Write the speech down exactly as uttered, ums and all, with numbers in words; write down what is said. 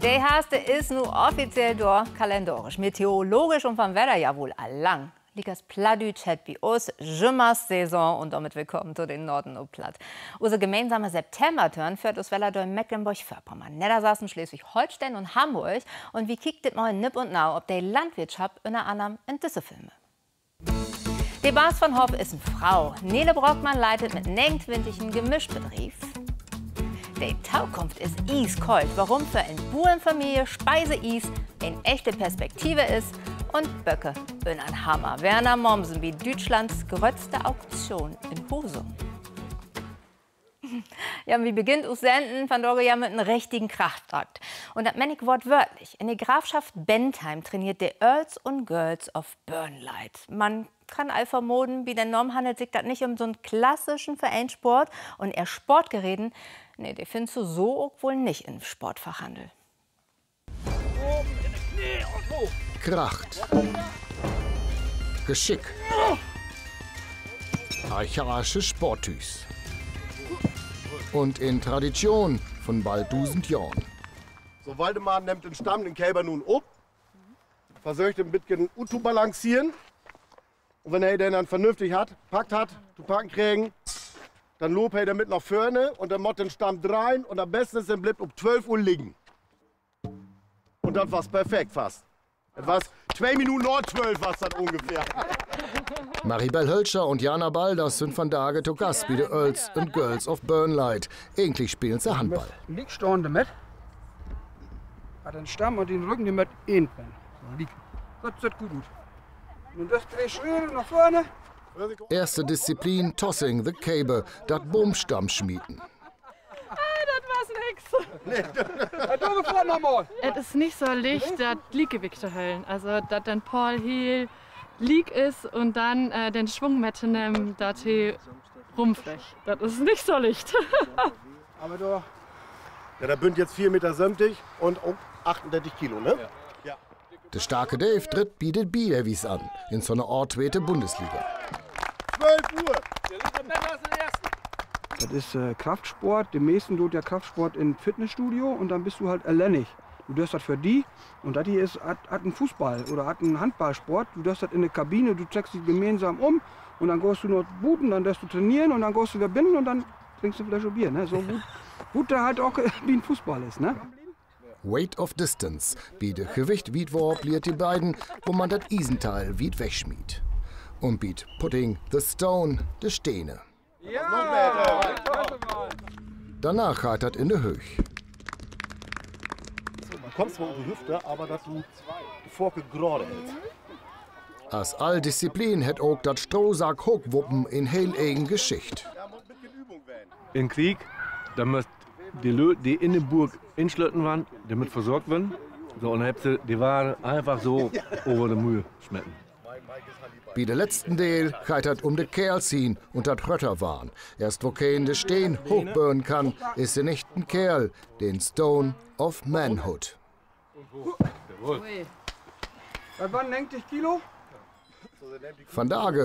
Der Haste ist nun offiziell durch, kalendarisch, meteorologisch und vom Wetter ja wohl allang. Ligas Pladütsch hat bei uns Saison und damit willkommen zu den Norden und Platt. Unser gemeinsamer September-Turn führt uns Weller durch Mecklenburg-Vorpommern, Niedersachsen, Schleswig-Holstein und Hamburg. Und wie kickt das mal in Nipp und Nau, ob der Landwirtschaft unter anderem in diese Filme? Die Bas von Hoff ist eine Frau. Nele Brockmann leitet mit neunundzwanzig einen Gemischbetrieb. Die Taukunft ist eiskalt, warum für eine Bauernfamilie Speise-Eis eine echte Perspektive ist und Böcke in ein Hammer. Werner Mommsen wie Deutschlands größte Auktion in Husum. Ja, wie beginnt us Senden von Dorge ja mit einem richtigen Kraftakt. Und das meine ich wortwörtlich. In der Grafschaft Bentheim trainiert der Earls und Girls of Burnlight. Man kann all vermoden, wie der Norm handelt sich das nicht um so einen klassischen Vereinssport und eher Sportgeräten. Nee, der findest du so auch wohl nicht im Sportfachhandel. Kracht. Geschick. Archaische Sporttüs. Und in Tradition von bald tausend Jahren. So, Waldemar nimmt den Stamm, den Kälber nun ab, versucht ein bisschen zu balancieren. Und wenn er den dann vernünftig hat, packt hat, zu packen kriegen, dann lobt er damit nach vorne und dann macht den Stamm rein und am besten ist, dann bleibt um zwölf Uhr liegen. Und dann war es perfekt fast. Das war zwei Minuten nach zwölf war es dann ungefähr. Maribel Hölscher und Jana Balders sind von Tage zu Gast bei den Earls and Girls of Burnlight. Eigentlich spielen sie Handball. Lieg stehen damit. Hat den Stamm und den Rücken damit einbrennen. So, lieg. Das sieht gut aus. Und das drehe ich schön nach vorne. Erste Disziplin, Tossing the Cable, das Boomstamm schmieden. Es ist nicht so leicht, das Lieggewicht zu halten. Also, dass dann Paul hier lieg ist und dann äh, den Schwung mitnehmen, dass hier rumflecht. Das ist nicht so leicht. Aber da. Ja, der bünd jetzt vier Meter siebzig und um achtunddreißig Kilo, ne? Ja. Ja. Der starke Dave tritt bietet Biederwies an, in so einer ortweite Bundesliga. zwölf Uhr! Das ist äh, Kraftsport. Die meisten tut ja Kraftsport im Fitnessstudio und dann bist du halt alleinig. Du darfst das für die und das hier ist hat, hat ein Fußball oder hat ein Handballsport. Du darfst das in der Kabine, du checkst dich gemeinsam um und dann gehst du noch booten, dann darfst du trainieren und dann gehst du wieder binden und dann trinkst du vielleicht ein Bier. Ne? So gut, gut da halt auch wie ein Fußball ist. Ne? Weight of Distance, bietet Gewicht Wiedworp liert die beiden, wo man das Isenteil Wied wegschmied. Und biet Putting the Stone, de Steine. Ja! Danach heitert in der Höhe. Du kommst zwar um die Hüfte, aber dass du die Forke gerade hältst. Als all Disziplin hätt auch das Strohsack Hochwuppen in heil eigen Geschicht. Im Krieg, da müsst die Leute, die in der Burg inschlitten waren, damit versorgt werden. So, und habt sie die Ware einfach so über die Mühe schmecken. Bei der letzten Deal heitert um de Kerl ziehen und dat Rötter waren. Erst wo kein de Steen hochburnen kann, ist sie nicht ein Kerl, den Stone of Manhood. Das waren neunzig Kilo. Van Dage